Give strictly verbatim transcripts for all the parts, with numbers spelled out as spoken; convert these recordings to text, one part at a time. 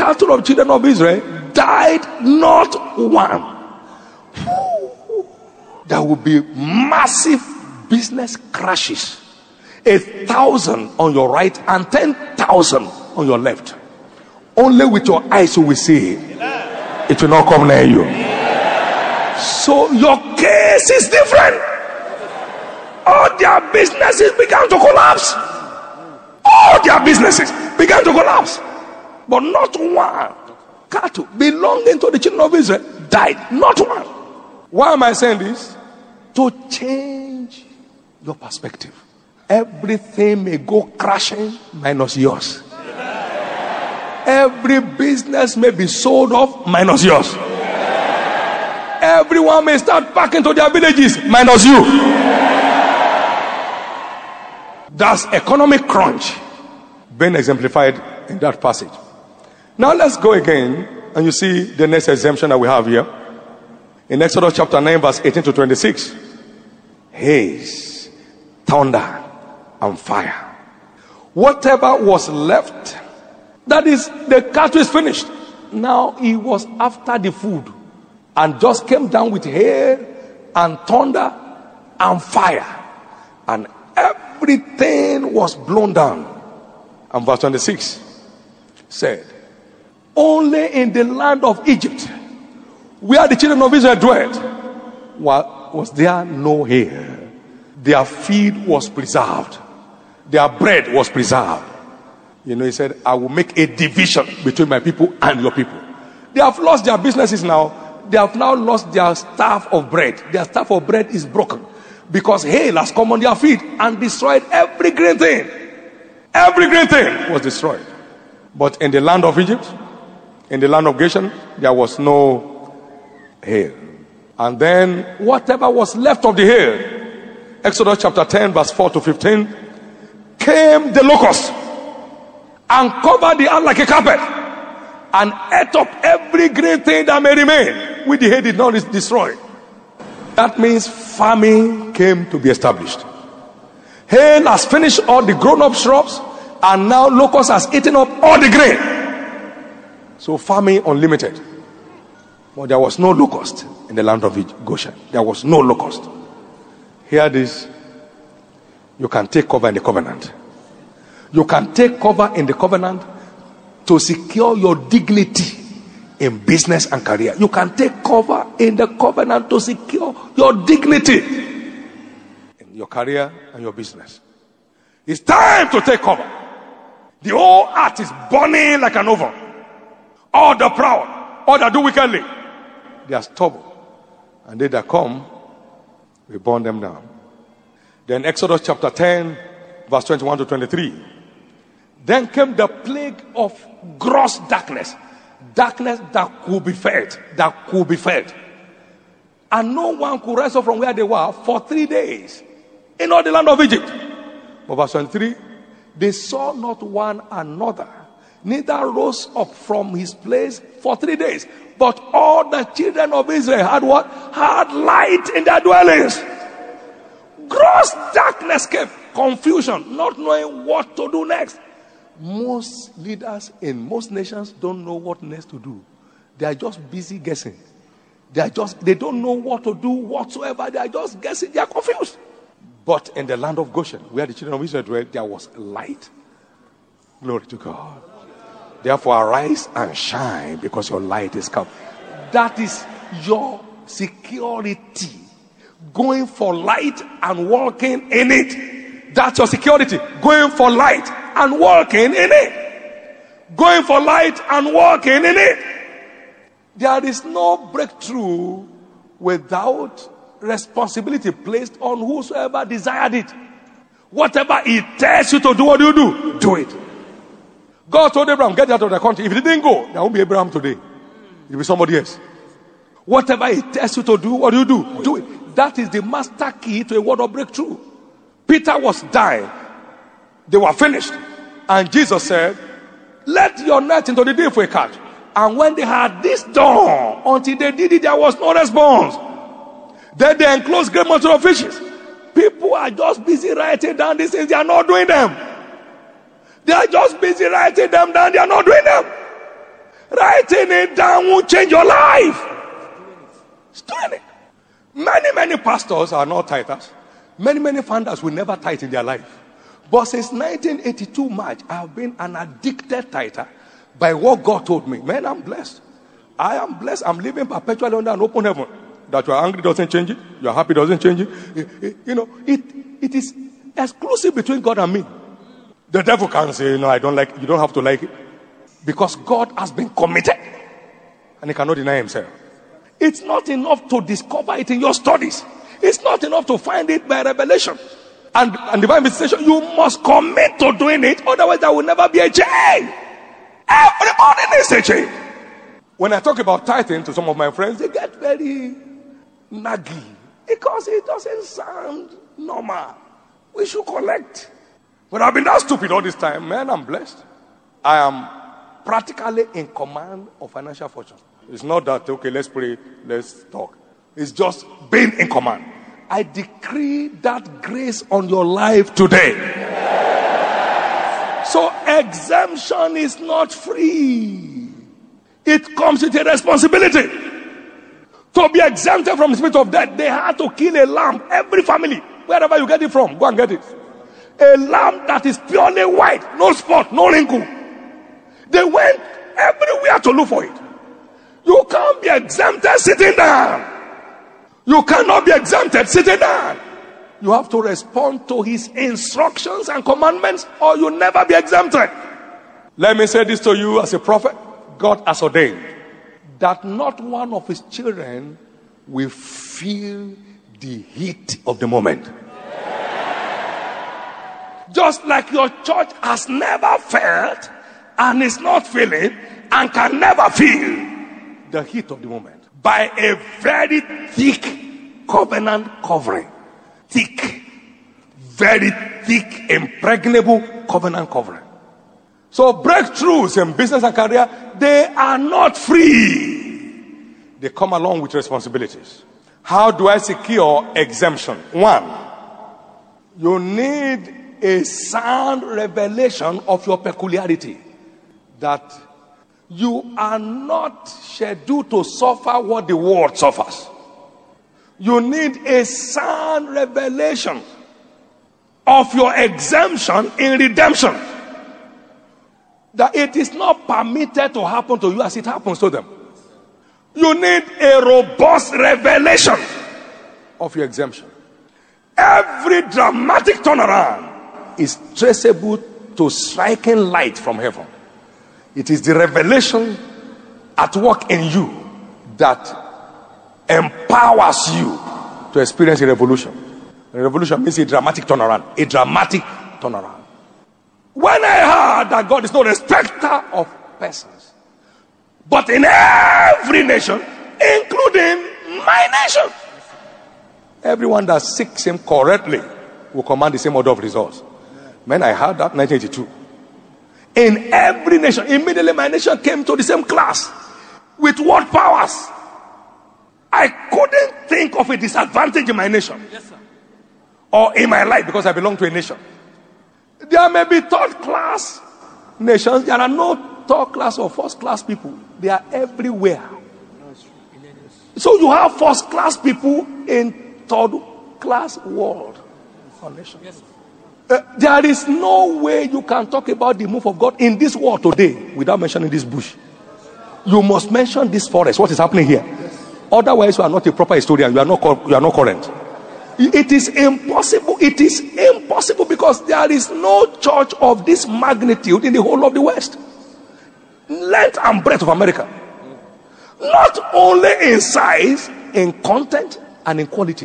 cattle of children of Israel died not one. There will be massive business crashes. A thousand on your right and ten thousand on your left. Only with your eyes you will see it. It will not come near you. So your case is different. All their businesses began to collapse. All their businesses began to collapse. But not one cattle belonging to the children of Israel died. Not one. Why am I saying this? To change your perspective. Everything may go crashing minus yours. Every business may be sold off minus yours. Everyone may start packing to their villages minus you. That's economic crunch being exemplified in that passage. Now let's go again and you see the next exemption that we have here. In Exodus chapter nine verse eighteen to twenty-six. Haze, thunder, and fire. Whatever was left, that is, the cattle is finished. Now he was after the food and just came down with hail and thunder and fire, and everything was blown down. And verse twenty-six said, only in the land of Egypt, where the children of Israel dwelt, was there no hail. Their feed was preserved. Their bread was preserved. You know, he said, I will make a division between my people and your people. They have lost their businesses now. They have now lost their staff of bread. Their staff of bread is broken because hail has come on their feet and destroyed every green thing. Every green thing was destroyed. But in the land of Egypt, in the land of Goshen, there was no hail. And then whatever was left of the hail, Exodus chapter ten verse four to fifteen, came the locust and covered the earth like a carpet and ate up every green thing that may remain, which the hail did not destroy. That means famine came to be established. Hail has finished all the grown-up shrubs, and now locust has eaten up all the grain. So famine unlimited. But there was no locust in the land of Goshen. There was no locust. Hear this. You can take cover in the covenant. You can take cover in the covenant to secure your dignity in business and career. You can take cover in the covenant to secure your dignity in your career and your business. It's time to take cover. The whole earth is burning like an oven. All the proud, all that do wickedly, they are stubborn. And they that come, we burn them down. Then Exodus chapter ten, verse twenty-one to twenty-three. Then came the plague of gross darkness. Darkness that could be felt. That could be felt. And no one could rise up from where they were for three days in all the land of Egypt. But verse twenty-three, they saw not one another, neither rose up from his place for three days. But all the children of Israel had what? Had light in their dwellings. Gross darkness came. Confusion, not knowing what to do next. Most leaders in most nations don't know what next to do. They are just busy guessing. They are just, they don't know what to do whatsoever. They are just guessing. They are confused. But in the land of Goshen, where the children of Israel dwelt, there was light. Glory to God. Therefore arise and shine, because your light is come. That is your security. Going for light and walking in it. That's your security. Going for light and walking in it. Going for light and walking in it. There is no breakthrough without responsibility placed on whosoever desired it. Whatever it tells you to do, what do you do? Do it. God told Abraham, get out of the country. If he didn't go, there won't be Abraham today. It will be somebody else. Whatever it tells you to do, what do you do? Do it. That is the master key to a word of breakthrough. Peter was dying. They were finished. And Jesus said, let your net into the deep for a catch. And when they had this done, until they did it, there was no response. Then they enclosed great multitude of fishes. People are just busy writing down these things. They are not doing them. They are just busy writing them down. They are not doing them. Writing it down won't change your life. It's doing it. Many, many pastors are not tithers. Many, many founders will never tithe in their life. But since nineteen eighty-two March, I have been an addicted tither by what God told me. Man, I'm blessed. I am blessed. I'm living perpetually under an open heaven. That you are angry doesn't change it. You are happy doesn't change it. It, it. You know, it it is exclusive between God and me. The devil can say, no, I don't like it. You don't have to like it. Because God has been committed. And he cannot deny himself. It's not enough to discover it in your studies. It's not enough to find it by revelation. And, and divine visitation, you must commit to doing it. Otherwise, there will never be a change. Everybody needs a change. When I talk about tithing to some of my friends, they get very naggy. Because it doesn't sound normal. We should collect. But I've been that stupid all this time. Man, I'm blessed. I am practically in command of financial fortune. It's not that, okay, let's pray, let's talk. It's just being in command. I decree that grace on your life today. So exemption is not free. It comes with a responsibility. To be exempted from the spirit of death, they had to kill a lamb. Every family, wherever you get it from, go and get it. A lamb that is purely white, no spot, no wrinkle. They went everywhere to look for it. You can't be exempted sitting down. You cannot be exempted sitting down. You have to respond to his instructions and commandments, or you'll never be exempted. Let me say this to you as a prophet. God has ordained that not one of his children will feel the heat of the moment. Just like your church has never felt and is not feeling and can never feel the heat of the moment by a very thick covenant covering. Thick, very thick, impregnable covenant covering. So breakthroughs in business and career, they are not free. They come along with responsibilities. How do I secure exemption? One, you need a sound revelation of your peculiarity. That you are not scheduled to suffer what the world suffers. You need a sound revelation of your exemption in redemption. That it is not permitted to happen to you as it happens to them. You need a robust revelation of your exemption. Every dramatic turnaround is traceable to striking light from heaven. It is the revelation at work in you that empowers you to experience a revolution. A revolution means a dramatic turnaround. A dramatic turnaround. When I heard that God is no respecter of persons, but in every nation, including my nation, everyone that seeks him correctly will command the same order of results. Man, I heard that in nineteen eighty-two. In every nation, immediately my nation came to the same class with world powers. I couldn't think of a disadvantage in my nation, yes, sir, or in my life, because I belong to a nation. There may be third class nations. There are no third class or first class people. They are everywhere. So you have first class people in third class world or nation. Yes. Uh, there is no way you can talk about the move of God in this world today without mentioning this bush. You must mention this forest. What is happening here? Yes. Otherwise, you are not a proper historian. You are not. You are not current. It is impossible. It is impossible because there is no church of this magnitude in the whole of the West. Length and breadth of America. Not only in size, in content, and in quality.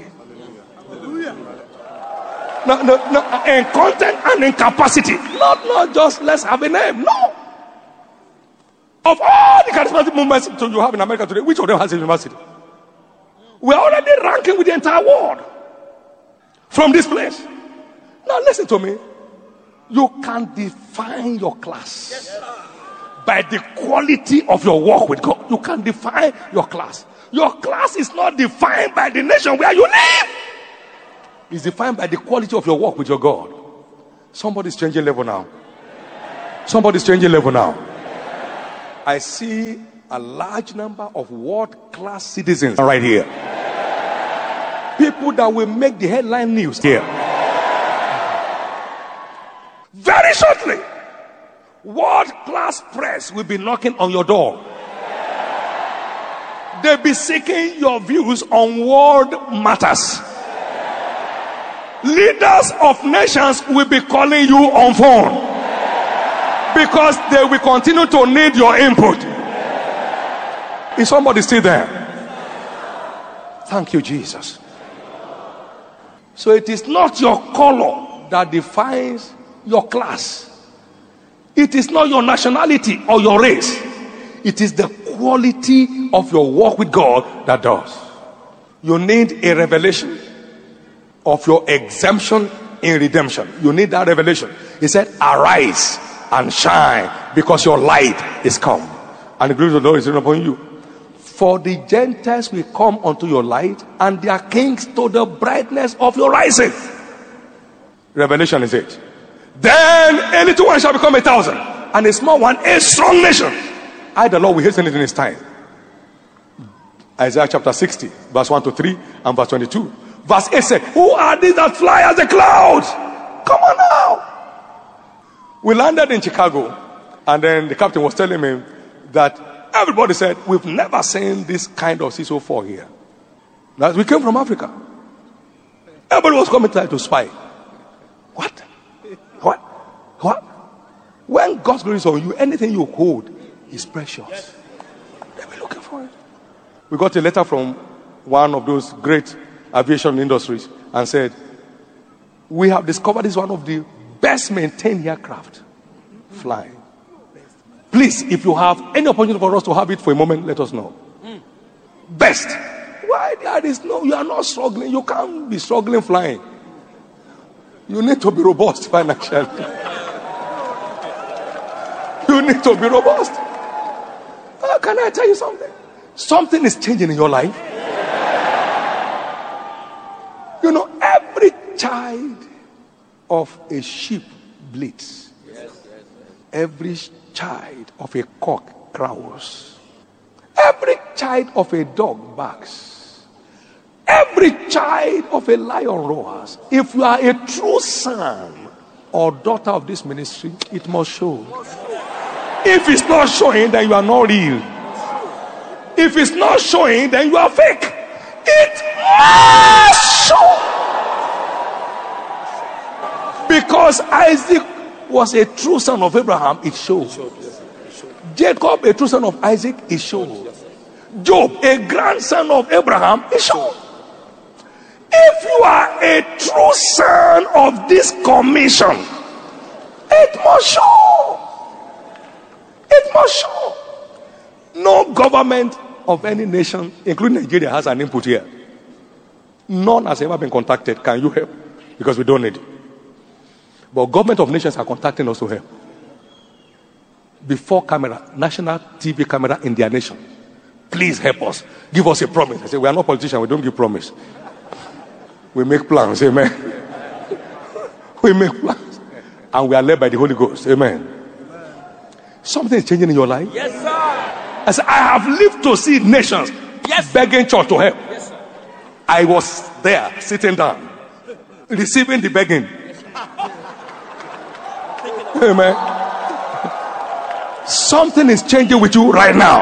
No, no, no, in content and in capacity. Not, not just let's have a name. No. Of all the charismatic movements you have in America today, which of them has a university? We are already ranking with the entire world from this place. Now listen to me. You can define your class, yes, by the quality of your work with God. You can define your class. Your class is not defined by the nation where you live. It's defined by the quality of your work with your God. Somebody's changing level now. Somebody's changing level now. I see a large number of world-class citizens right here. People that will make the headline news here. Very shortly, world-class press will be knocking on your door. They'll be seeking your views on world matters. Leaders of nations will be calling you on phone because they will continue to need your input. Is somebody still there? Thank you, Jesus. So it is not your color that defines your class. It is not your nationality or your race. It is the quality of your walk with God that does. You need a revelation of your exemption in redemption. You need that revelation. He said, arise and shine, because your light is come, and the glory of the Lord is risen upon you. For the Gentiles will come unto your light, and their kings to the brightness of your rising. Revelation is it. Then a little one shall become a thousand, and a small one a strong nation. I, the Lord, will hasten it in his time. Isaiah chapter sixty, verse one to three, and verse twenty-two. Verse eight said, who are these that fly as the clouds? Come on now. We landed in Chicago, and then the captain was telling me that everybody said, we've never seen this kind of C S O four here. That we came from Africa. Everybody was coming to, to spy. What? What? What? When God's glory is on you, anything you hold is precious. They'll be looking for it. We got a letter from one of those great aviation industries and said, we have discovered this one of the best maintained aircraft flying. Please, if you have any opportunity for us to have it for a moment, let us know. Best. Why there is no, you are not struggling. You can't be struggling flying. You need to be robust financially. You need to be robust. Uh, can I tell you something? Something is changing in your life. You know, every child of a sheep bleats. Every child of a cock crows. Every child of a dog barks. Every child of a lion roars. If you are a true son or daughter of this ministry, it must show. If it's not showing, then you are not real. If it's not showing, then you are fake. It must show. Because Isaac was a true son of Abraham, it shows. Jacob, a true son of Isaac, it shows. Job, a grandson of Abraham, it shows. If you are a true son of this commission, it must show. It must show. No government of any nation, including Nigeria, has an input here. None has ever been contacted. Can you help? Because we don't need it. But government of nations are contacting us to help. Before camera, national T V camera in their nation. Please help us. Give us a promise. I say, we are not politicians. We don't give promise. We make plans. Amen. We make plans. And we are led by the Holy Ghost. Amen. Something is changing in your life. Yes, sir. I said, I have lived to see nations yes, begging church to help. Yes, sir. I was there, sitting down, receiving the begging. Yes, amen. Something is changing with you right now.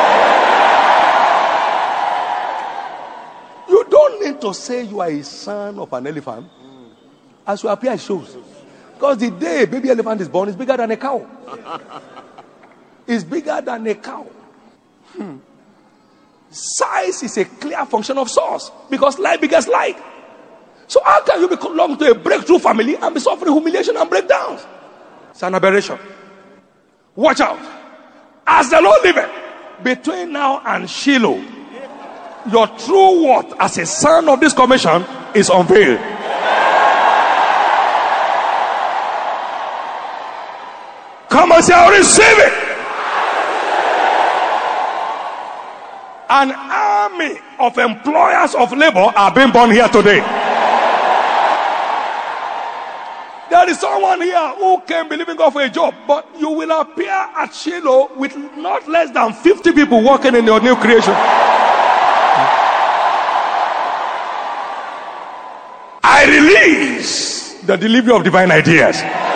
You don't need to say you are a son of an elephant. As you appear, it shows. Because the day a baby elephant is born is bigger than a cow. It's bigger than a cow. Hmm. Size is a clear function of source, because light begets light. So how can you belong to a breakthrough family and be suffering humiliation and breakdowns? It's an aberration. Watch out. As the Lord liveth, between now and Shiloh, your true worth as a son of this commission is unveiled. Come and say, I receive it. An army of employers of labor are being born here today. There there is someone here who came believing God for a job, but you will appear at Shiloh with not less than fifty people working in your new creation. I release the delivery of divine ideas.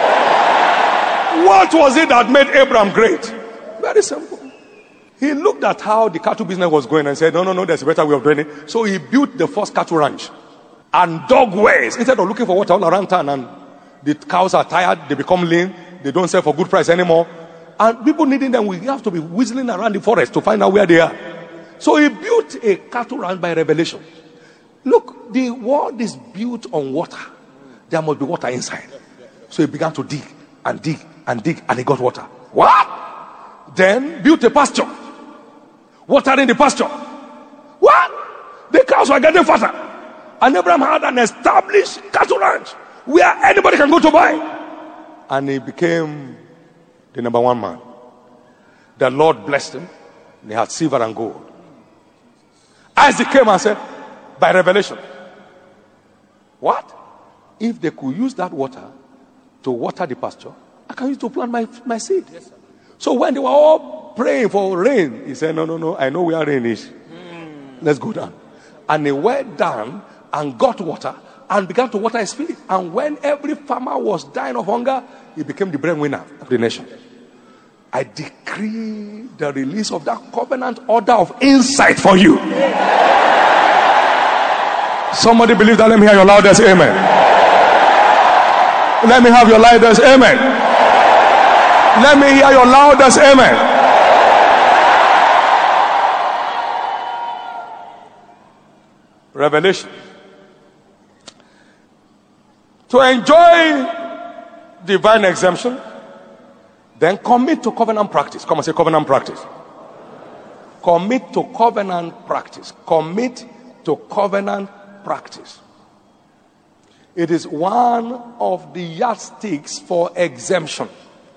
What was it that made Abraham great? Very simple. He looked at how the cattle business was going and said, no, no, no, there's a better way of doing it. So he built the first cattle ranch and dug wells instead of looking for water all around town. And the cows are tired, they become lean, they don't sell for good price anymore. And people needing them, we have to be whistling around the forest to find out where they are. So he built a cattle ranch by revelation. Look, the world is built on water. There must be water inside. So he began to dig and dig and dig and he got water. What? Then built a pasture. Watering the pasture. What? The cows were getting fatter. And Abraham had an established cattle ranch where anybody can go to buy. And he became the number one man. The Lord blessed him. He had silver and gold. Isaac came and said, by revelation, what? If they could use that water to water the pasture, I can use it to plant my, my seed. Yes, so when they were all praying for rain, he said, no, no, no, I know where rain is. Mm. Let's go down. And he went down and got water and began to water his field. And when every farmer was dying of hunger, he became the breadwinner of the nation. I decree the release of that covenant order of insight for you. Somebody believe that? Let me hear your loudest amen. Let me have your loudest amen. Let me hear your loudest amen. Revelation. To enjoy divine exemption, then commit to covenant practice. Come and say covenant practice. Commit to covenant practice. Commit to covenant practice. It is one of the yardsticks for exemption.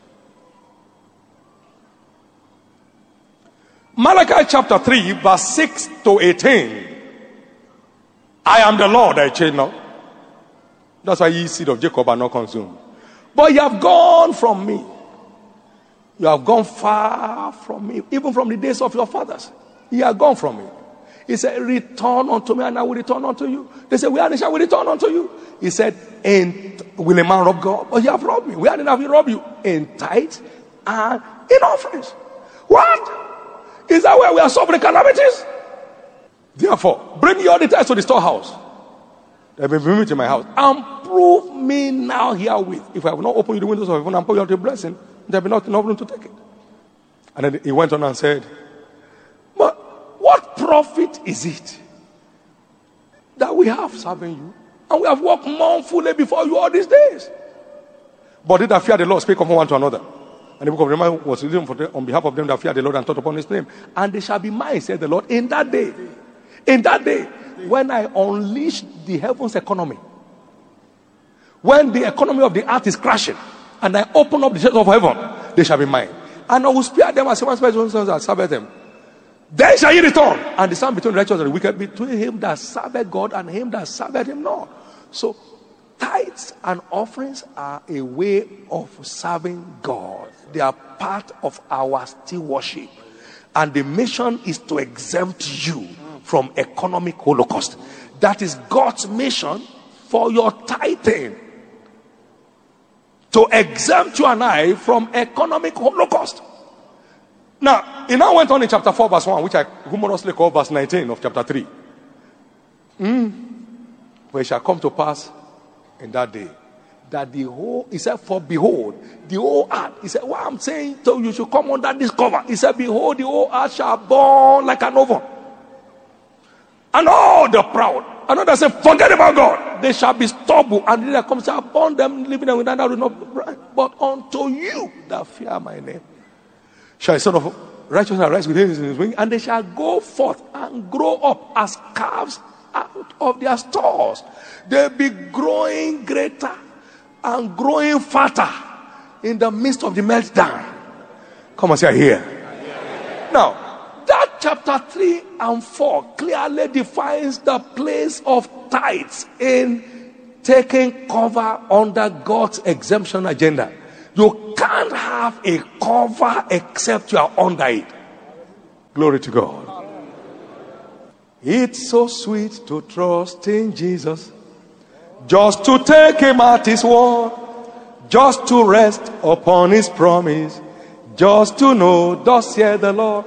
Malachi chapter three, verse six to eighteen. I am the Lord, I change not. That's why ye seed of Jacob are not consumed. But you have gone from me. You have gone far from me, even from the days of your fathers. You have gone from me. He said, return unto me and I will return unto you. They said, where shall we return unto you? He said, and will a man rob God? Oh, you have robbed me. Where did I rob you? In tithes and in offerings. What? Is that where we are suffering calamities? Therefore, bring your tithes to the storehouse. They will bring me to my house. And prove me now herewith. If I will not open you the windows of heaven and pour you out a blessing, there will be not enough room to take it. And then he went on and said, but what profit is it that we have serving you? And we have walked mournfully before you all these days. But they that fear the Lord speak of one to another. And the book of Jeremiah was written for them, on behalf of them that fear the Lord and thought upon his name. And they shall be mine, said the Lord, in that day. In that day, when I unleash the heavens economy. When the economy of the earth is crashing. And I open up the gates of heaven, they shall be mine. And I will spare them as one spares one sons that serve them. Then shall he return. And the sum between the righteous and the wicked, between him that serveth God and him that serveth him not. So, tithes and offerings are a way of serving God. They are part of our still worship. And the mission is to exempt you from economic holocaust. That is God's mission for your tithing. To exempt you and I from economic holocaust. Now, he now went on in chapter four, verse one, which I humorously call verse nineteen of chapter three. Mm. Where it shall come to pass in that day that the whole, he said, for behold, the whole earth, he said, what I'm saying, so you should come under this cover. He said, behold, the whole earth shall burn like an oven. And all the proud, another said, forget about God. They shall be stubble, and there comes upon them, living them without that will not burn. But unto you that fear my name, shall a son of righteousness arise within his wing, and they shall go forth and grow up as calves out of their stores. They'll be growing greater and growing fatter in the midst of the meltdown. Come and say, here. Now, that chapter three and four clearly defines the place of tithes in taking cover under God's exemption agenda. You can't have a cover except you are under it. Glory to God. It's so sweet to trust in Jesus, just to take him at his word, just to rest upon his promise, just to know, thus saith the Lord.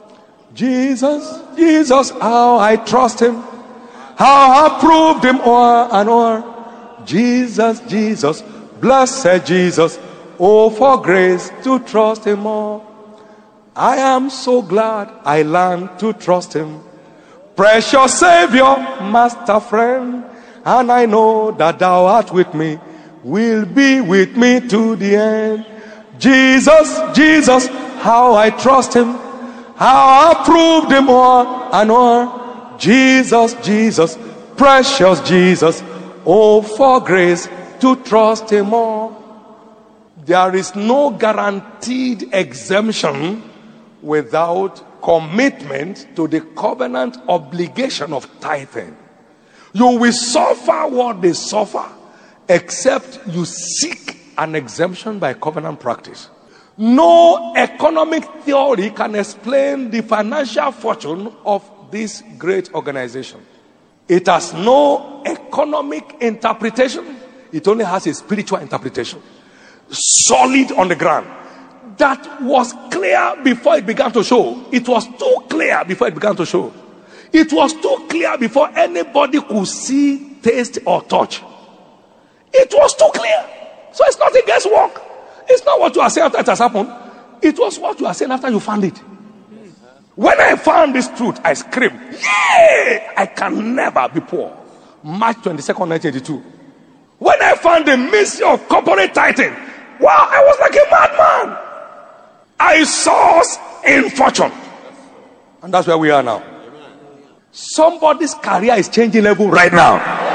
Jesus, Jesus, how I trust him, how I proved him o'er and o'er. Jesus, Jesus, blessed Jesus, oh, for grace to trust him more. I am so glad I learned to trust him. Precious Savior, Master friend, and I know that thou art with me, will be with me to the end. Jesus, Jesus, how I trust him, how I proved him o'er and o'er. Jesus, Jesus, precious Jesus, oh, for grace to trust him more. There is no guaranteed exemption without commitment to the covenant obligation of tithing. You will suffer what they suffer except you seek an exemption by covenant practice. No economic theory can explain the financial fortune of this great organization. It has no economic interpretation. It only has a spiritual interpretation. Solid on the ground. That was clear before it began to show. It was too clear before it began to show. It was too clear before anybody could see, taste, or touch. It was too clear. So it's not a guesswork. It's not what you are saying after it has happened. It was what you are saying after you found it. When I found this truth, I screamed, yay! I can never be poor. March twenty-second, nineteen eighty-two. When I found the mystery of corporate tithing, wow, I was like a madman. I saw us in fortune. And that's where we are now. Somebody's career is changing level right now.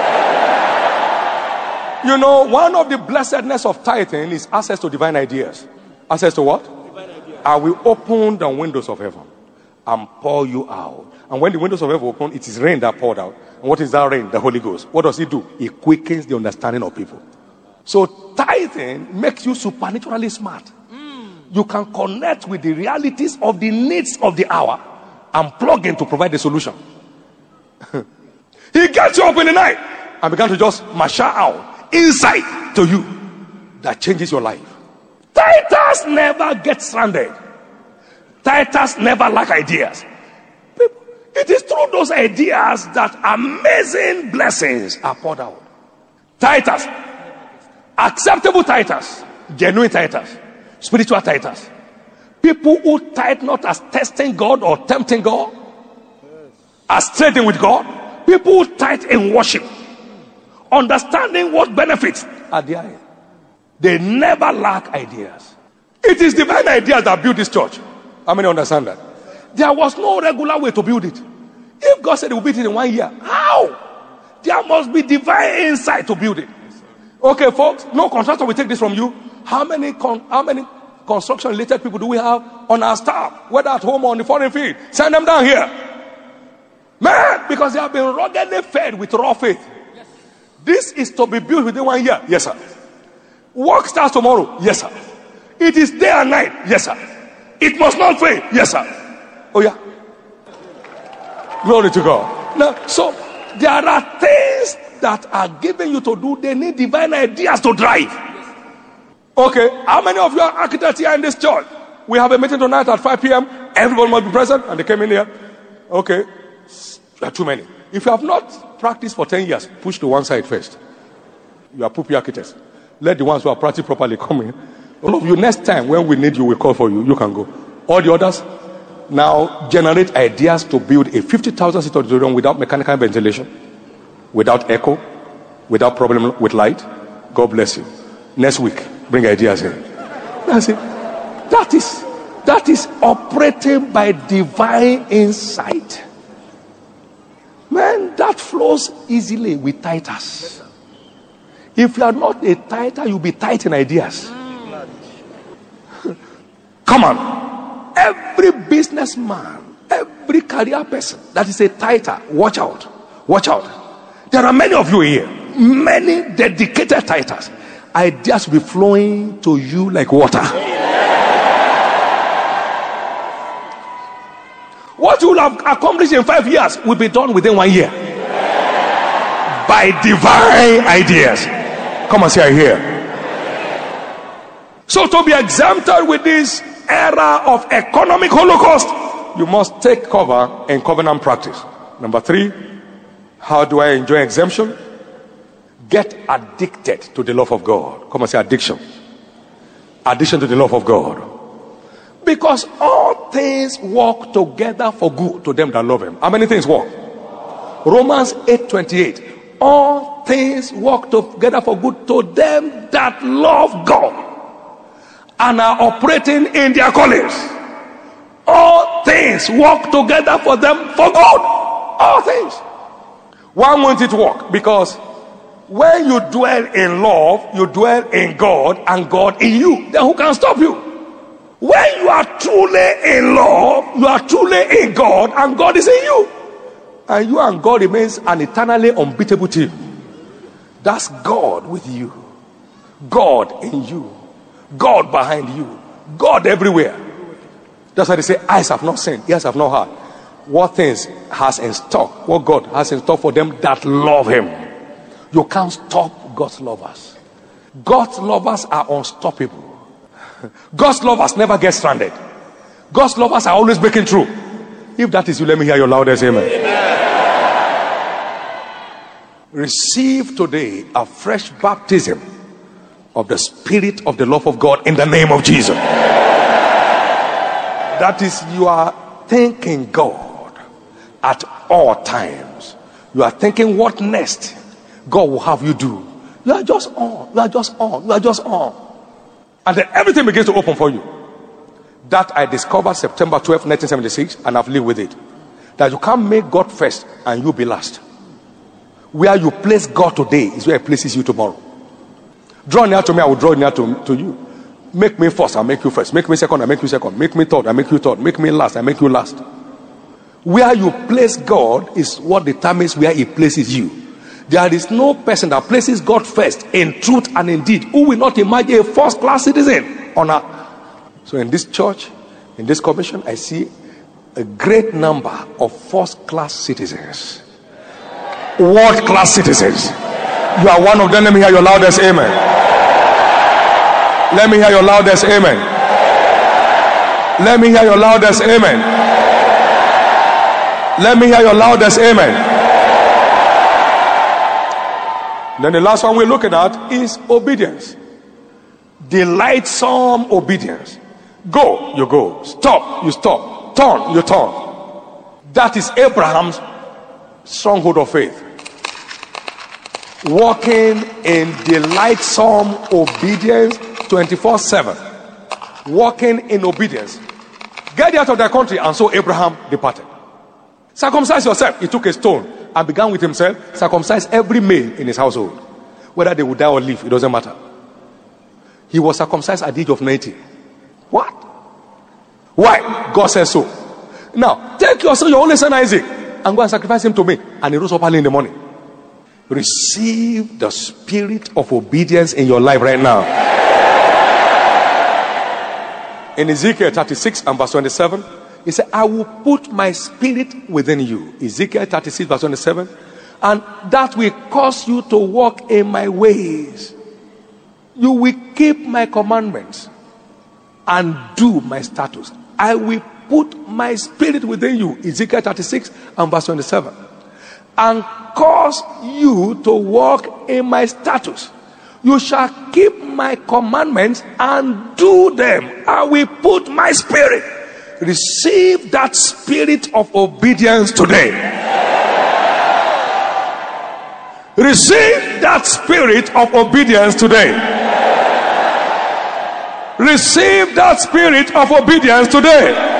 You know, one of the blessedness of tithing is access to divine ideas. Access to what? Divine ideas. I will open the windows of heaven and pour you out. And when the windows of heaven open, it is rain that poured out. And what is that rain? The Holy Ghost. What does it do? It quickens the understanding of people. So tithing makes you supernaturally smart. You can connect with the realities of the needs of the hour and plug in to provide the solution. He gets you up in the night and began to just marshal out insight to you that changes your life. Titans never get stranded. Titans never lack ideas. People, it is through those ideas that amazing blessings are poured out. Titans, acceptable titans, genuine titans, spiritual titans, people who tithe not as testing God or tempting God, as trading with God, people who tithe in worship, understanding what benefits are there. They never lack ideas. It is divine ideas that build this church. How many understand that? There was no regular way to build it. If God said he will build it in one year, how? There must be divine insight to build it. Okay, folks, no contractor will take this from you. How many con- how many construction related people do we have on our staff, whether at home or on the foreign field? Send them down here, man, because they have been ruggedly fed with raw faith. Yes. This is to be built within one year. Yes, sir. Work starts tomorrow. Yes, sir. It is day and night. Yes, sir. It must not fail. Yes, sir. Oh yeah. Glory to God. Now, so there are things that are given you to do. They need divine ideas to drive. Okay, how many of you are architects here in this church? We have a meeting tonight at five p.m. Everyone must be present, and they came in here. Okay, there are too many. If you have not practiced for ten years, push to one side first. You are poopy architects. Let the ones who are practiced properly come in. All of you, next time when we need you, we'll call for you. You can go. All the others, now generate ideas to build a fifty thousand seat auditorium without mechanical ventilation, without echo, without problem with light. God bless you. Next week, bring ideas in. That's it. That is, that is operating by divine insight. Man, that flows easily with titers. If you are not a titer, you'll be tight in ideas. Come on. Every businessman, every career person that is a titer, watch out. Watch out. There are many of you here. many dedicated tithers, ideas will be flowing to you like water. What you will have accomplished in five years will be done within one year. By divine ideas. Come and say, I hear. So to be exempted with this era of economic holocaust, you must take cover in covenant practice. Number three, how do I enjoy exemption? Get addicted to the love of God. Come and say addiction. Addiction to the love of God. Because all things work together for good to them that love him. How many things work? Romans eight twenty-eight. All things work together for good to them that love God and are operating in their callings. All things work together for them for good. All things. Why won't it work? Because when you dwell in love, you dwell in God and God in you. Then who can stop you? When you are truly in love, you are truly in God and God is in you. And you and God remains an eternally unbeatable team. That's God with you. God in you. God behind you. God everywhere. That's why they say eyes have not seen, ears have not heard what things has in stock, what God has in stock for them that love him. You can't stop God's lovers. God's lovers are unstoppable. God's lovers never get stranded. God's lovers are always breaking through. If that is you, let me hear your loudest amen. Amen. Receive today a fresh baptism of the Spirit of the love of God in the name of Jesus. That is, you are thanking God at all times. You are thinking what next God will have you do. You are just on. You are just on. You are just on. And then everything begins to open for you. That I discovered September twelfth, nineteen seventy-six, and I've lived with it. That you can't make God first and you be last. Where you place God today is where He places you tomorrow. Draw near to me, I will draw near to, to you. Make me first, I'll make you first. Make me second, I'll make you second. Make me third, I'll make you third. Make me last, I'll make you last. Where you place God is what determines where He places you. There is no person that places God first in truth and in deed who will not imagine a first class citizen on earth. So in this church, in this commission, I see a great number of first class citizens, world class citizens. You are one of them. Let me hear your loudest amen. Let me hear your loudest amen. Let me hear your loudest amen. Let me hear your loudest amen. Then the last one we're looking at is obedience. Delightsome obedience. Go, you go. Stop, you stop. Turn, you turn. That is Abraham's stronghold of faith. Walking in delightsome obedience twenty-four seven. Walking in obedience. Get out of their country, and so Abraham departed. Circumcise yourself. He took a stone and began with himself, circumcise every male in his household. Whether they would die or live, it doesn't matter. He was circumcised at the age of ninety. What? Why? God says so. Now, take your son, your only son Isaac, and go and sacrifice him to me. And he rose up early in the morning. Receive the spirit of obedience in your life right now. In Ezekiel thirty-six and verse twenty-seven, he said, I will put my spirit within you. Ezekiel thirty-six verse twenty-seven. And that will cause you to walk in my ways. You will keep my commandments and do my statutes. I will put my spirit within you. Ezekiel thirty-six and verse twenty-seven. And cause you to walk in my statutes. You shall keep my commandments and do them. I will put my spirit. Receive that spirit of obedience today. Receive that spirit of obedience today. Receive that spirit of obedience today.